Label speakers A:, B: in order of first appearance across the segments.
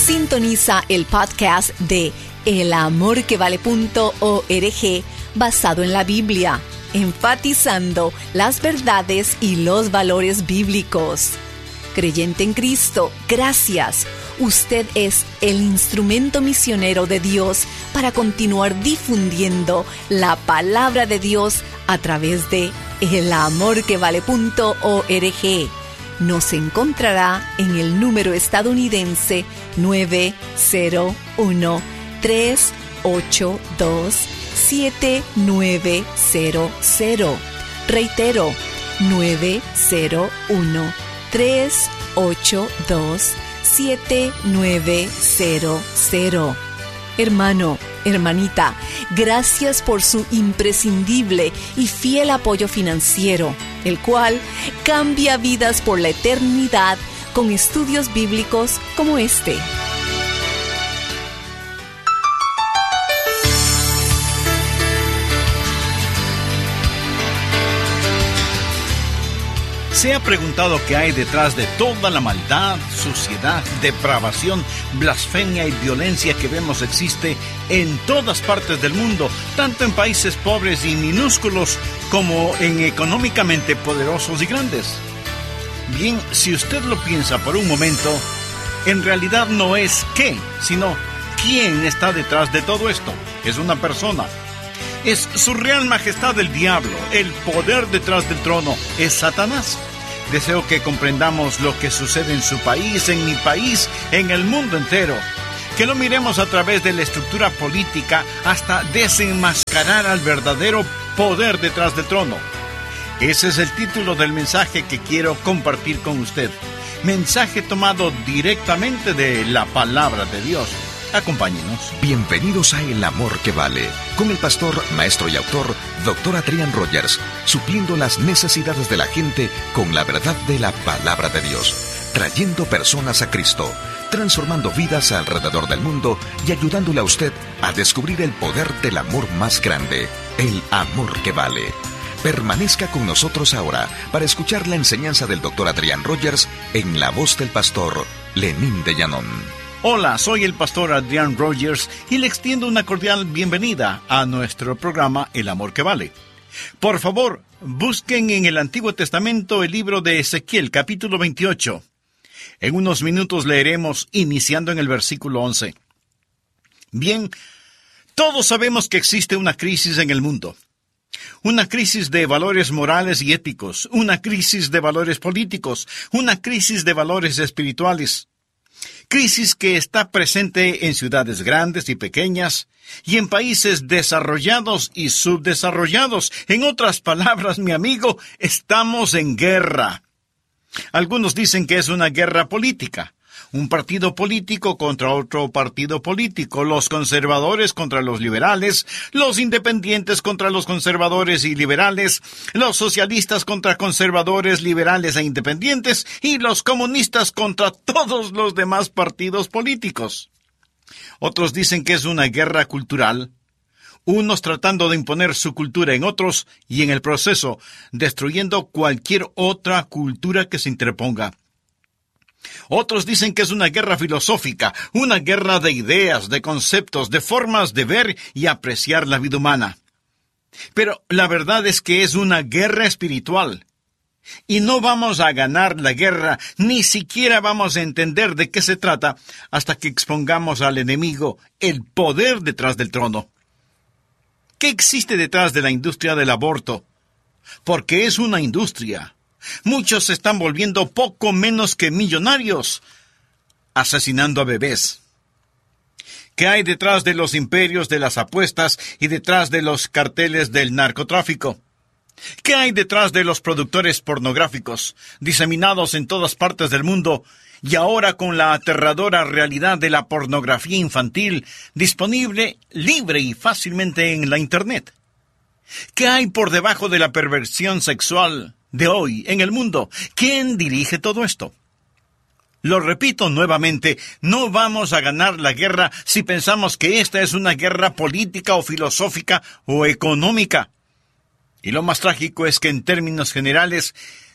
A: Sintoniza el podcast de elamorquevale.org basado en la Biblia, enfatizando las verdades y los valores bíblicos. Creyente en Cristo, gracias. Usted es el instrumento misionero de Dios para continuar difundiendo la palabra de Dios a través de elamorquevale.org. Nos encontrará en el número estadounidense 901-382-7900. Reitero, 901-382-7900. Hermano, hermanita, gracias por su imprescindible y fiel apoyo financiero, el cual cambia vidas por la eternidad con estudios bíblicos como este.
B: ¿Se ha preguntado qué hay detrás de toda la maldad, suciedad, depravación, blasfemia y violencia que vemos existe en todas partes del mundo, tanto en países pobres y minúsculos como en económicamente poderosos y grandes? Bien, si usted lo piensa por un momento, en realidad no es qué, sino quién está detrás de todo esto. Es una persona. Es su real majestad el diablo. El poder detrás del trono es Satanás. Deseo que comprendamos lo que sucede en su país, en mi país, en el mundo entero. Que lo miremos a través de la estructura política hasta desenmascarar al verdadero poder detrás del trono. Ese es el título del mensaje que quiero compartir con usted. Mensaje tomado directamente de la palabra de Dios. Acompáñenos.
C: Bienvenidos a El Amor que Vale, con el pastor, maestro y autor, Dr. Adrian Rogers, supliendo las necesidades de la gente con la verdad de la palabra de Dios, trayendo personas a Cristo, transformando vidas alrededor del mundo y ayudándole a usted a descubrir el poder del amor más grande, el amor que vale. Permanezca con nosotros ahora para escuchar la enseñanza del Dr. Adrian Rogers en la voz del pastor Lenín de Llanón.
B: Hola, soy el pastor Adrian Rogers y le extiendo una cordial bienvenida a nuestro programa El Amor que Vale. Por favor, busquen en el Antiguo Testamento el libro de Ezequiel, capítulo 28. En unos minutos leeremos iniciando en el versículo 11. Bien, todos sabemos que existe una crisis en el mundo. Una crisis de valores morales y éticos, una crisis de valores políticos, una crisis de valores espirituales. Crisis que está presente en ciudades grandes y pequeñas y en países desarrollados y subdesarrollados. En otras palabras, mi amigo, estamos en guerra. Algunos dicen que es una guerra política. Un partido político contra otro partido político, los conservadores contra los liberales, los independientes contra los conservadores y liberales, los socialistas contra conservadores, liberales e independientes, y los comunistas contra todos los demás partidos políticos. Otros dicen que es una guerra cultural, unos tratando de imponer su cultura en otros y en el proceso destruyendo cualquier otra cultura que se interponga. Otros dicen que es una guerra filosófica, una guerra de ideas, de conceptos, de formas de ver y apreciar la vida humana. Pero la verdad es que es una guerra espiritual. Y no vamos a ganar la guerra, ni siquiera vamos a entender de qué se trata hasta que expongamos al enemigo el poder detrás del trono. ¿Qué existe detrás de la industria del aborto? Porque es una industria. Muchos se están volviendo poco menos que millonarios, asesinando a bebés. ¿Qué hay detrás de los imperios de las apuestas y detrás de los carteles del narcotráfico? ¿Qué hay detrás de los productores pornográficos, diseminados en todas partes del mundo, y ahora con la aterradora realidad de la pornografía infantil, disponible libre y fácilmente en la Internet? ¿Qué hay por debajo de la perversión sexual de hoy en el mundo? ¿Quién dirige todo esto? Lo repito nuevamente, no vamos a ganar la guerra si pensamos que esta es una guerra política o filosófica o económica. Y lo más trágico es que en términos generales,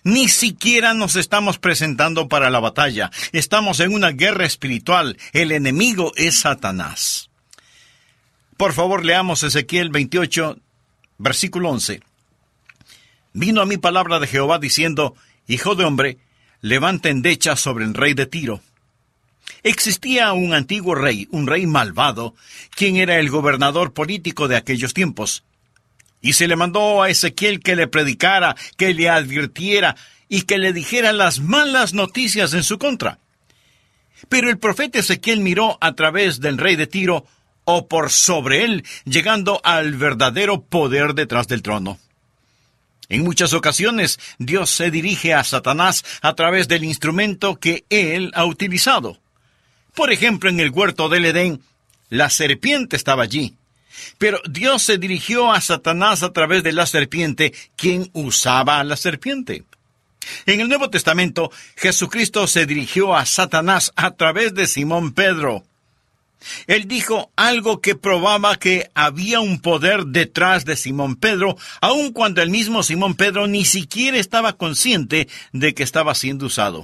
B: Ni siquiera nos estamos presentando para la batalla. Estamos en una guerra espiritual. El enemigo es Satanás. Por favor, leamos Ezequiel 28, versículo 11. Vino a mí palabra de Jehová diciendo: Hijo de hombre, levanta endecha sobre el rey de Tiro. Existía un antiguo rey, un rey malvado, quien era el gobernador político de aquellos tiempos. Y se le mandó a Ezequiel que le predicara, que le advirtiera y que le dijera las malas noticias en su contra. Pero el profeta Ezequiel miró a través del rey de Tiro, o por sobre él, llegando al verdadero poder detrás del trono. En muchas ocasiones, Dios se dirige a Satanás a través del instrumento que él ha utilizado. Por ejemplo, en el huerto del Edén, la serpiente estaba allí. Pero Dios se dirigió a Satanás a través de la serpiente, quien usaba a la serpiente. En el Nuevo Testamento, Jesucristo se dirigió a Satanás a través de Simón Pedro. Él dijo algo que probaba que había un poder detrás de Simón Pedro, aun cuando el mismo Simón Pedro ni siquiera estaba consciente de que estaba siendo usado.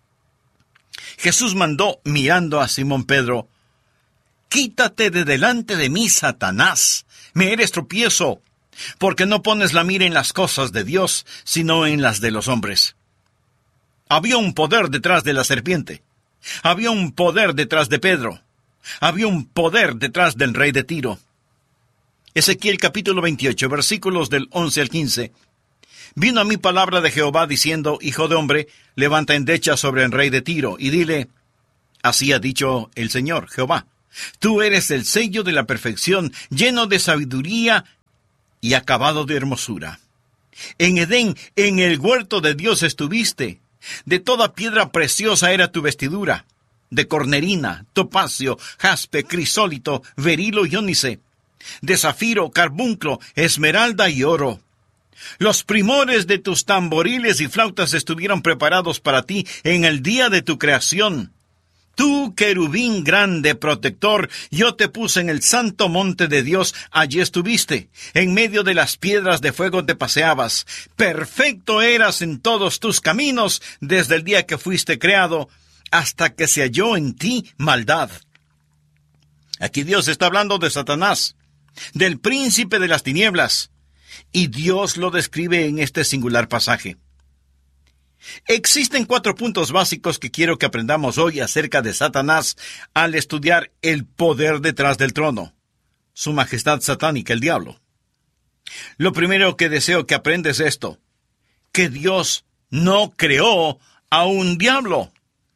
B: Jesús mandó, mirando a Simón Pedro: Quítate de delante de mí, Satanás, me eres tropiezo, porque no pones la mira en las cosas de Dios, sino en las de los hombres. Había un poder detrás de la serpiente. Había un poder detrás de Pedro. Había un poder detrás del rey de Tiro. Ezequiel capítulo 28, versículos del 11 al 15. Vino a mí palabra de Jehová diciendo: Hijo de hombre, levanta endecha sobre el rey de Tiro, y dile: Así ha dicho el Señor, Jehová. Tú eres el sello de la perfección, lleno de sabiduría y acabado de hermosura. En Edén, en el huerto de Dios estuviste. De toda piedra preciosa era tu vestidura, de cornerina, topacio, jaspe, crisólito, berilo y ónice, de zafiro, carbunclo, esmeralda y oro. Los primores de tus tamboriles y flautas estuvieron preparados para ti en el día de tu creación. Tú, querubín grande, protector, yo te puse en el santo monte de Dios, allí estuviste. En medio de las piedras de fuego te paseabas. Perfecto eras en todos tus caminos, desde el día que fuiste creado, hasta que se halló en ti maldad. Aquí Dios está hablando de Satanás, del príncipe de las tinieblas, y Dios lo describe en este singular pasaje. Existen 4 puntos básicos que quiero que aprendamos hoy acerca de Satanás al estudiar el poder detrás del trono, su majestad satánica, el diablo. Lo primero que deseo que aprendas es esto: que Dios no creó a un diablo.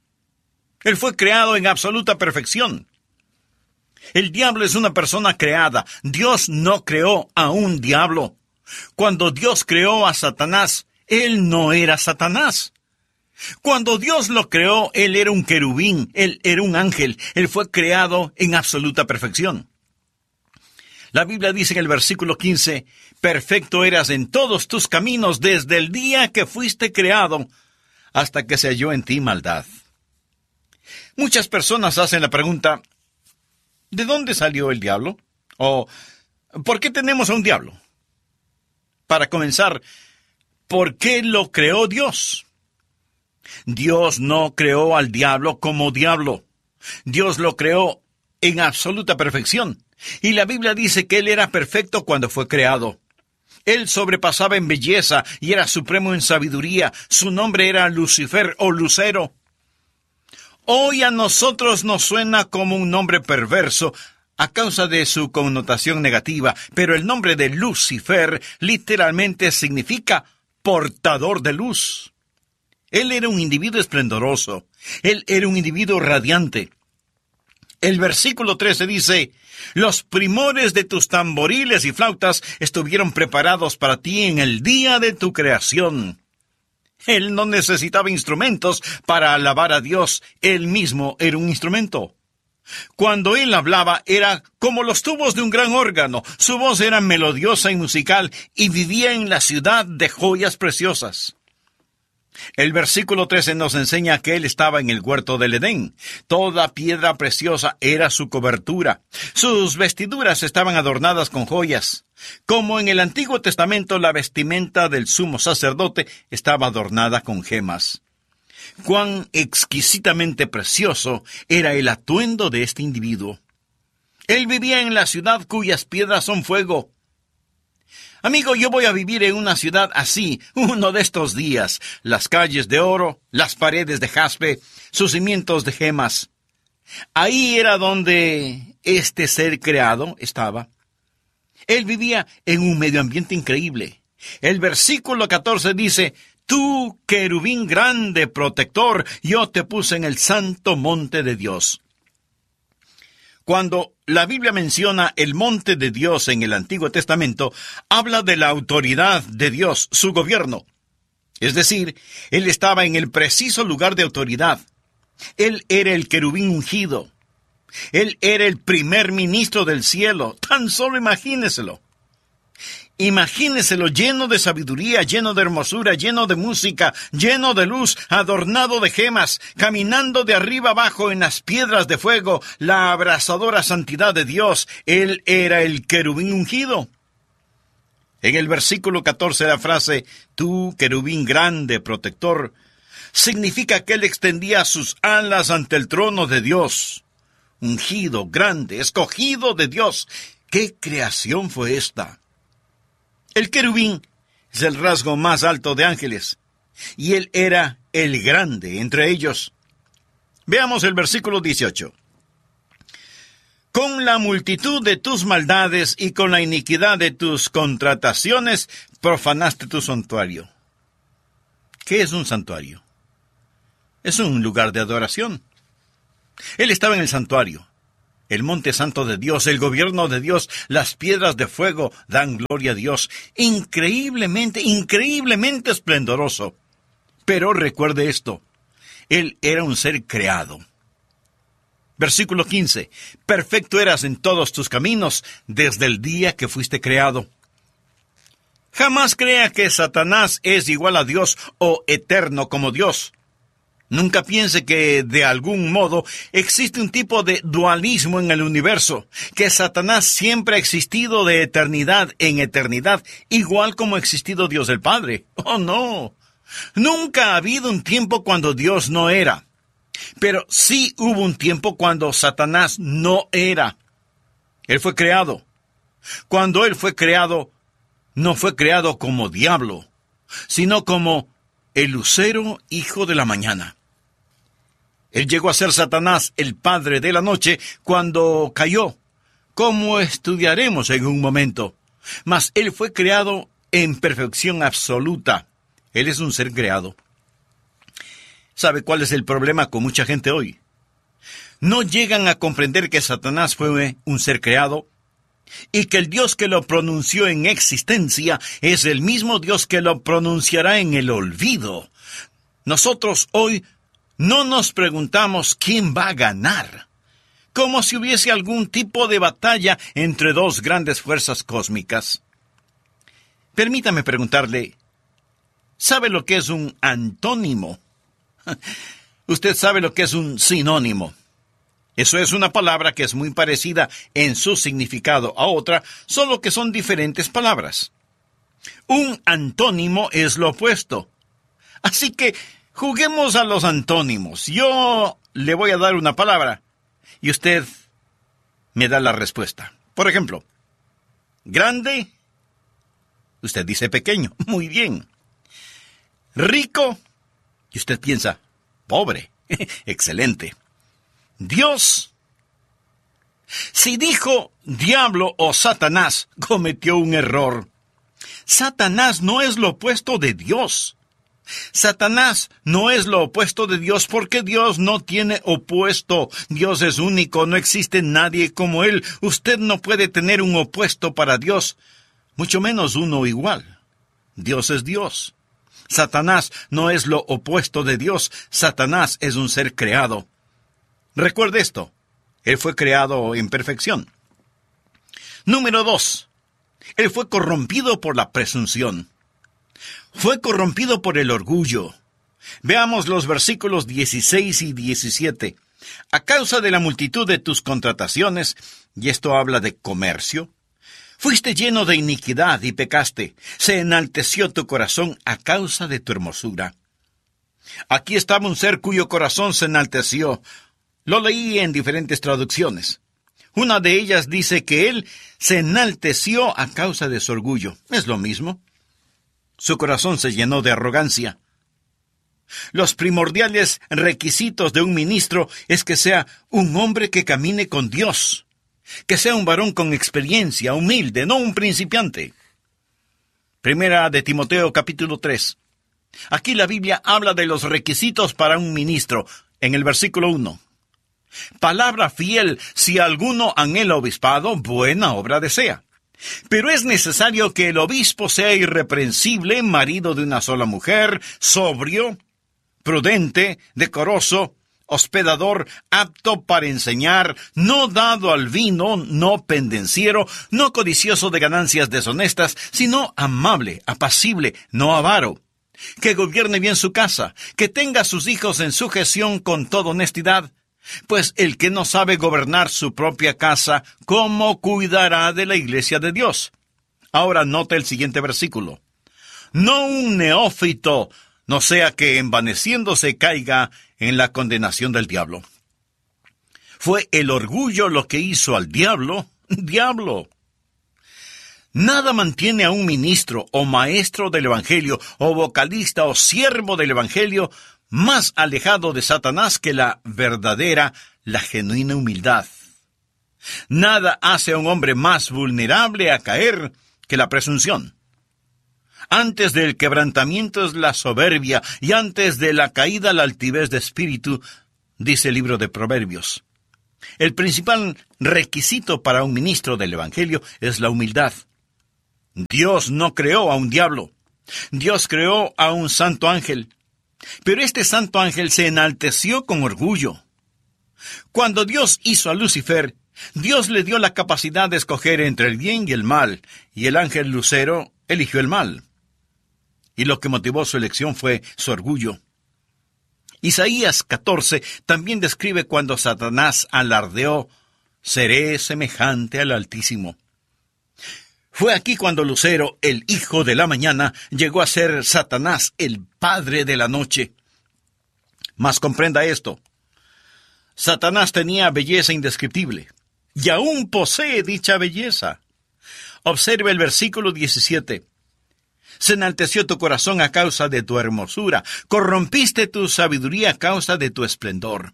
B: Él fue creado en absoluta perfección. El diablo es una persona creada. Dios no creó a un diablo. Cuando Dios creó a Satanás, él no era Satanás. Cuando Dios lo creó, él era un querubín, él era un ángel, él fue creado en absoluta perfección. La Biblia dice en el versículo 15, perfecto eras en todos tus caminos desde el día que fuiste creado, hasta que se halló en ti maldad. Muchas personas hacen la pregunta, ¿de dónde salió el diablo? O, ¿por qué tenemos a un diablo? Para comenzar, ¿por qué lo creó Dios? Dios no creó al diablo como diablo. Dios lo creó en absoluta perfección. Y la Biblia dice que él era perfecto cuando fue creado. Él sobrepasaba en belleza y era supremo en sabiduría. Su nombre era Lucifer o Lucero. Hoy a nosotros nos suena como un nombre perverso a causa de su connotación negativa, pero el nombre de Lucifer literalmente significa portador de luz. Él era un individuo esplendoroso. Él era un individuo radiante. El versículo 13 dice, los primores de tus tamboriles y flautas estuvieron preparados para ti en el día de tu creación. Él no necesitaba instrumentos para alabar a Dios. Él mismo era un instrumento. Cuando él hablaba era como los tubos de un gran órgano. Su voz era melodiosa y musical y vivía en la ciudad de joyas preciosas. El versículo 13 nos enseña que él estaba en el huerto del Edén. Toda piedra preciosa era su cobertura. Sus vestiduras estaban adornadas con joyas. Como en el Antiguo Testamento, la vestimenta del sumo sacerdote estaba adornada con gemas. Cuán exquisitamente precioso era el atuendo de este individuo. Él vivía en la ciudad cuyas piedras son fuego. Amigo, yo voy a vivir en una ciudad así, uno de estos días. Las calles de oro, las paredes de jaspe, sus cimientos de gemas. Ahí era donde este ser creado estaba. Él vivía en un medio ambiente increíble. El versículo 14 dice: Tú, querubín grande, protector, yo te puse en el santo monte de Dios. Cuando la Biblia menciona el monte de Dios en el Antiguo Testamento, habla de la autoridad de Dios, su gobierno. Es decir, él estaba en el preciso lugar de autoridad. Él era el querubín ungido. Él era el primer ministro del cielo. Tan solo imagíneselo. Imagíneselo lleno de sabiduría, lleno de hermosura, lleno de música, lleno de luz, adornado de gemas, caminando de arriba abajo en las piedras de fuego, la abrasadora santidad de Dios. Él era el querubín ungido. En el versículo 14 la frase, tú, querubín grande, protector, significa que él extendía sus alas ante el trono de Dios. Ungido, grande, escogido de Dios. ¿Qué creación fue esta? El querubín es el rasgo más alto de ángeles, y él era el grande entre ellos. Veamos el versículo 18. Con la multitud de tus maldades y con la iniquidad de tus contrataciones, profanaste tu santuario. ¿Qué es un santuario? Es un lugar de adoración. Él estaba en el santuario. El monte santo de Dios, el gobierno de Dios, las piedras de fuego dan gloria a Dios. Increíblemente esplendoroso. Pero recuerde esto, él era un ser creado. Versículo 15, perfecto eras en todos tus caminos desde el día que fuiste creado. Jamás crea que Satanás es igual a Dios o eterno como Dios. Nunca piense que, de algún modo, existe un tipo de dualismo en el universo, que Satanás siempre ha existido de eternidad en eternidad, igual como ha existido Dios el Padre. ¡Oh, no! Nunca ha habido un tiempo cuando Dios no era. Pero sí hubo un tiempo cuando Satanás no era. Él fue creado. Cuando él fue creado, no fue creado como diablo, sino como el lucero hijo de la mañana. Él llegó a ser Satanás, el padre de la noche, cuando cayó, como estudiaremos en un momento. Mas él fue creado en perfección absoluta. Él es un ser creado. ¿Sabe cuál es el problema con mucha gente hoy? No llegan a comprender que Satanás fue un ser creado y que el Dios que lo pronunció en existencia es el mismo Dios que lo pronunciará en el olvido. Nosotros hoy no nos preguntamos quién va a ganar, como si hubiese algún tipo de batalla entre dos grandes fuerzas cósmicas. Permítame preguntarle, ¿sabe lo que es un antónimo? Usted sabe lo que es un sinónimo. Eso es una palabra que es muy parecida en su significado a otra, solo que son diferentes palabras. Un antónimo es lo opuesto. Así que juguemos a los antónimos. Yo le voy a dar una palabra y usted me da la respuesta. Por ejemplo, grande, usted dice pequeño. Muy bien. Rico, y usted piensa, pobre. Excelente. Dios. Si dijo diablo o Satanás, cometió un error. Satanás no es lo opuesto de Dios. Satanás no es lo opuesto de Dios porque Dios no tiene opuesto. Dios es único, no existe nadie como Él. Usted no puede tener un opuesto para Dios, mucho menos uno igual. Dios es Dios. Satanás no es lo opuesto de Dios. Satanás es un ser creado. Recuerde esto, él fue creado en perfección. Número 2, él fue corrompido por la presunción. Fue corrompido por el orgullo. Veamos los versículos 16 y 17. A causa de la multitud de tus contrataciones, y esto habla de comercio, fuiste lleno de iniquidad y pecaste. Se enalteció tu corazón a causa de tu hermosura. Aquí estaba un ser cuyo corazón se enalteció. Lo leí en diferentes traducciones. Una de ellas dice que él se enalteció a causa de su orgullo. Es lo mismo. Su corazón se llenó de arrogancia. Los primordiales requisitos de un ministro es que sea un hombre que camine con Dios, que sea un varón con experiencia, humilde, no un principiante. Primera de Timoteo, capítulo 3. Aquí la Biblia habla de los requisitos para un ministro, en el versículo 1. Palabra fiel, si alguno anhela obispado, buena obra desea. Pero es necesario que el obispo sea irreprensible, marido de una sola mujer, sobrio, prudente, decoroso, hospedador, apto para enseñar, no dado al vino, no pendenciero, no codicioso de ganancias deshonestas, sino amable, apacible, no avaro, que gobierne bien su casa, que tenga a sus hijos en sujeción con toda honestidad. Pues el que no sabe gobernar su propia casa, ¿cómo cuidará de la iglesia de Dios? Ahora nota el siguiente versículo. No un neófito, no sea que envaneciéndose caiga en la condenación del diablo. Fue el orgullo lo que hizo al diablo. ¡Diablo! Nada mantiene a un ministro o maestro del Evangelio, o vocalista o siervo del Evangelio, más alejado de Satanás que la verdadera, la genuina humildad. Nada hace a un hombre más vulnerable a caer que la presunción. Antes del quebrantamiento es la soberbia, y antes de la caída la altivez de espíritu, dice el libro de Proverbios. El principal requisito para un ministro del Evangelio es la humildad. Dios no creó a un diablo. Dios creó a un santo ángel. Pero este santo ángel se enalteció con orgullo. Cuando Dios hizo a Lucifer, Dios le dio la capacidad de escoger entre el bien y el mal, y el ángel lucero eligió el mal. Y lo que motivó su elección fue su orgullo. Isaías 14 también describe cuando Satanás alardeó, seré semejante al Altísimo. Fue aquí cuando Lucero, el hijo de la mañana, llegó a ser Satanás, el padre de la noche. Mas comprenda esto. Satanás tenía belleza indescriptible, y aún posee dicha belleza. Observe el versículo 17. Se enalteció tu corazón a causa de tu hermosura, corrompiste tu sabiduría a causa de tu esplendor.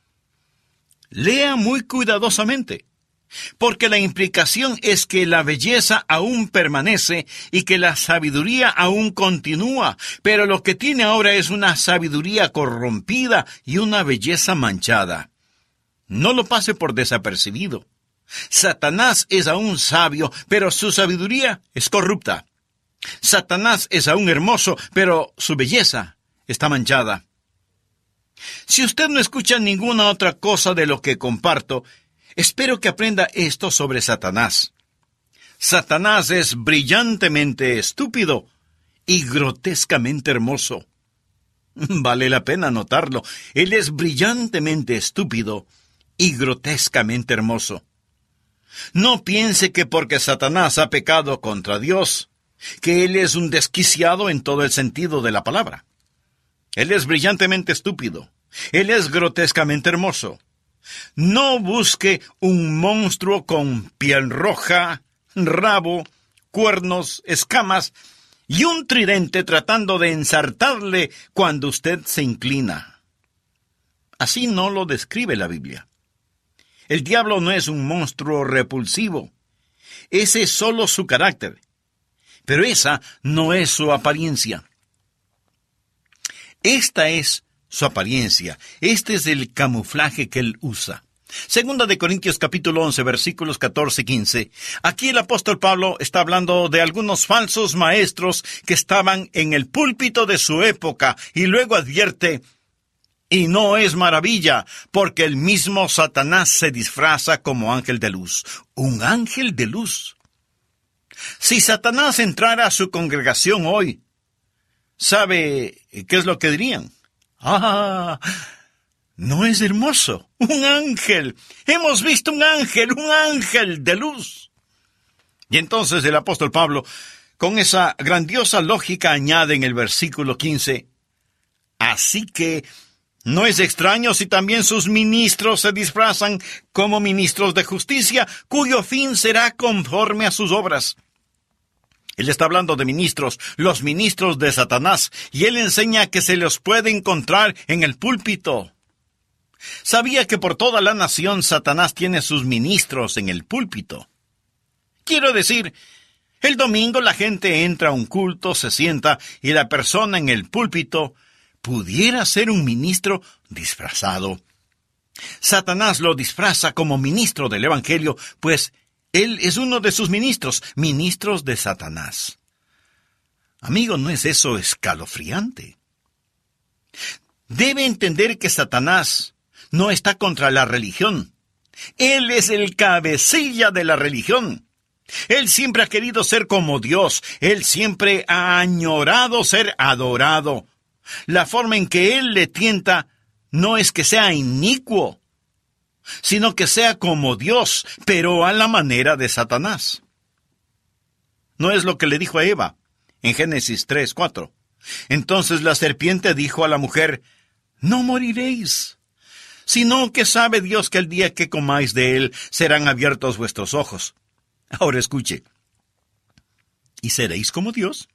B: Lea muy cuidadosamente, porque la implicación es que la belleza aún permanece y que la sabiduría aún continúa, pero lo que tiene ahora es una sabiduría corrompida y una belleza manchada. No lo pase por desapercibido. Satanás es aún sabio, pero su sabiduría es corrupta. Satanás es aún hermoso, pero su belleza está manchada. Si usted no escucha ninguna otra cosa de lo que comparto, espero que aprenda esto sobre Satanás. Satanás es brillantemente estúpido y grotescamente hermoso. Vale la pena notarlo. Él es brillantemente estúpido y grotescamente hermoso. No piense que porque Satanás ha pecado contra Dios, que él es un desquiciado en todo el sentido de la palabra. Él es brillantemente estúpido. Él es grotescamente hermoso. No busque un monstruo con piel roja, rabo, cuernos, escamas y un tridente tratando de ensartarle cuando usted se inclina. Así no lo describe la Biblia. El diablo no es un monstruo repulsivo. Ese es solo su carácter. Pero esa no es su apariencia. Esta es su apariencia. Este es el camuflaje que él usa. Segunda de Corintios capítulo 11, versículos 14 y 15. Aquí el apóstol Pablo está hablando de algunos falsos maestros que estaban en el púlpito de su época, y luego advierte, y no es maravilla, porque el mismo Satanás se disfraza como ángel de luz. Un ángel de luz. Si Satanás entrara a su congregación hoy, ¿sabe qué es lo que dirían? ¡Ah! ¿No es hermoso? ¡Un ángel! ¡Hemos visto un ángel de luz! Y entonces el apóstol Pablo, con esa grandiosa lógica, añade en el versículo 15, así que no es extraño si también sus ministros se disfrazan como ministros de justicia, cuyo fin será conforme a sus obras. Él está hablando de ministros, los ministros de Satanás, y él enseña que se los puede encontrar en el púlpito. ¿Sabía que por toda la nación Satanás tiene sus ministros en el púlpito? Quiero decir, el domingo la gente entra a un culto, se sienta, y la persona en el púlpito pudiera ser un ministro disfrazado. Satanás lo disfraza como ministro del Evangelio, pues él es uno de sus ministros de Satanás. Amigo, ¿no es eso escalofriante? Debe entender que Satanás no está contra la religión. Él es el cabecilla de la religión. Él siempre ha querido ser como Dios. Él siempre ha añorado ser adorado. La forma en que él le tienta no es que sea inicuo, sino que sea como Dios, pero a la manera de Satanás. ¿No es lo que le dijo a Eva en Génesis 3:4? Entonces la serpiente dijo a la mujer, no moriréis, sino que sabe Dios que el día que comáis de él serán abiertos vuestros ojos. Ahora escuche, ¿y seréis como Dios?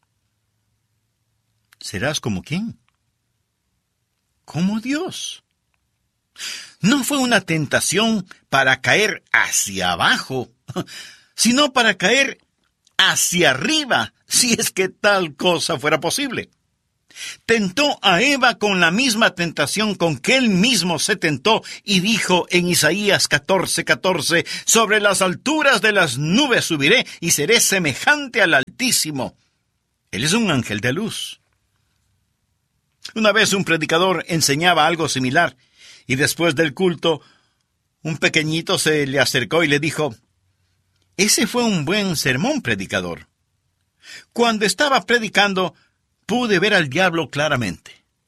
B: ¿Serás como quién? Como Dios. No fue una tentación para caer hacia abajo, sino para caer hacia arriba, si es que tal cosa fuera posible. Tentó a Eva con la misma tentación con que él mismo se tentó y dijo en Isaías 14:14, sobre las alturas de las nubes subiré y seré semejante al Altísimo. Él es un ángel de luz. Una vez un predicador enseñaba algo similar, y después del culto, un pequeñito se le acercó y le dijo, ese fue un buen sermón, predicador. Cuando estaba predicando, pude ver al diablo claramente.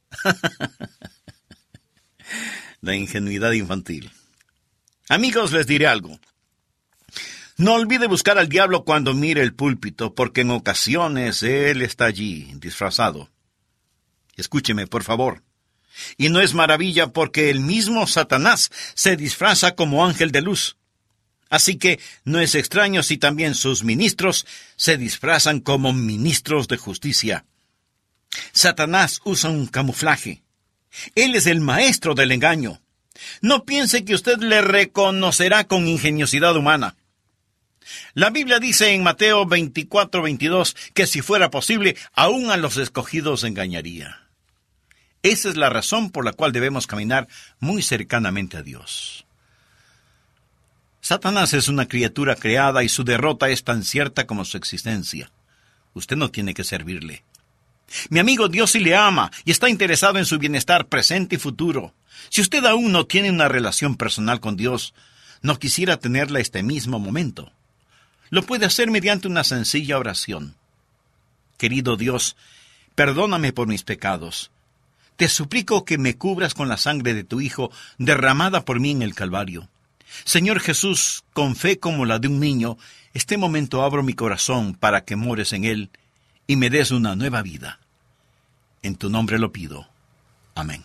B: La ingenuidad infantil. Amigos, les diré algo. No olvide buscar al diablo cuando mire el púlpito, porque en ocasiones él está allí, disfrazado. Escúcheme, por favor. Y no es maravilla porque el mismo Satanás se disfraza como ángel de luz. Así que no es extraño si también sus ministros se disfrazan como ministros de justicia. Satanás usa un camuflaje. Él es el maestro del engaño. No piense que usted le reconocerá con ingeniosidad humana. La Biblia dice en Mateo 24:22 que si fuera posible, aún a los escogidos engañaría. Esa es la razón por la cual debemos caminar muy cercanamente a Dios. Satanás es una criatura creada y su derrota es tan cierta como su existencia. Usted no tiene que servirle. Mi amigo, Dios sí le ama y está interesado en su bienestar presente y futuro. Si usted aún no tiene una relación personal con Dios, no quisiera tenerla este mismo momento. Lo puede hacer mediante una sencilla oración. Querido Dios, perdóname por mis pecados. Te suplico que me cubras con la sangre de tu Hijo derramada por mí en el Calvario. Señor Jesús, con fe como la de un niño, este momento abro mi corazón para que mores en él y me des una nueva vida. En tu nombre lo pido. Amén.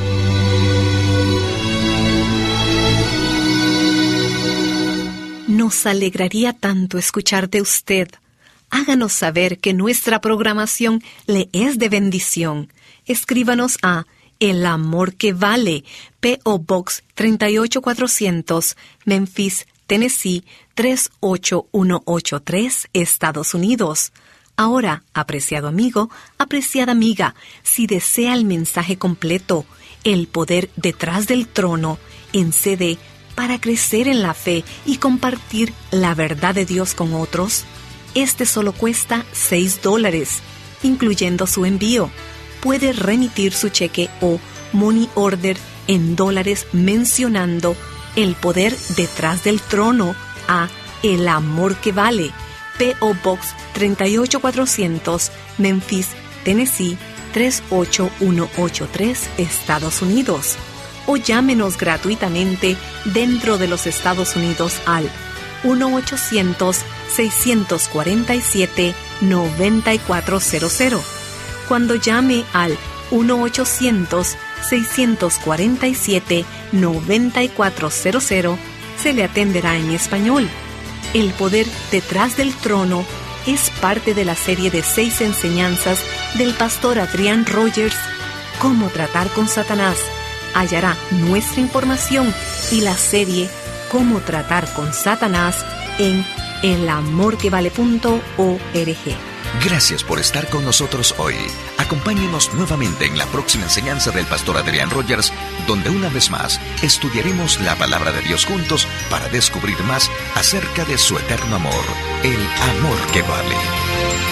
A: Nos alegraría tanto escuchar de usted. Háganos saber que nuestra programación le es de bendición. Escríbanos a El Amor que Vale, P.O. Box 38400, Memphis, Tennessee 38183, Estados Unidos. Ahora, apreciado amigo, apreciada amiga, si desea el mensaje completo, El Poder Detrás del Trono, en CD, para crecer en la fe y compartir la verdad de Dios con otros, este solo cuesta $6, incluyendo su envío. Puede remitir su cheque o money order en dólares mencionando El Poder Detrás del Trono a El Amor que Vale, P.O. Box 38400, Memphis, Tennessee 38183, Estados Unidos. O llámenos gratuitamente dentro de los Estados Unidos al 1-800-647-9400. Cuando llame al 1-800-647-9400, se le atenderá en español. El poder detrás del trono es parte de la serie de 6 enseñanzas del pastor Adrian Rogers, Cómo tratar con Satanás. Hallará nuestra información y la serie Cómo tratar con Satanás en elamorquevale.org.
C: Gracias por estar con nosotros hoy. Acompáñenos nuevamente en la próxima enseñanza del pastor Adrian Rogers, donde una vez más estudiaremos la palabra de Dios juntos para descubrir más acerca de su eterno amor, el amor que vale.